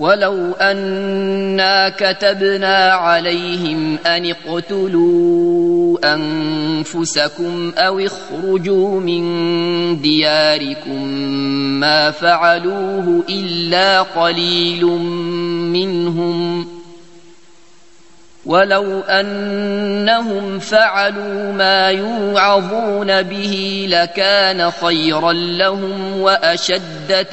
ولو أنا كتبنا عليهم أن اقتلوا أنفسكم أو اخرجوا من دياركم ما فعلوه إلا قليل منهم ولو أنهم فعلوا ما يوعظون به لكان خيرا لهم وأشد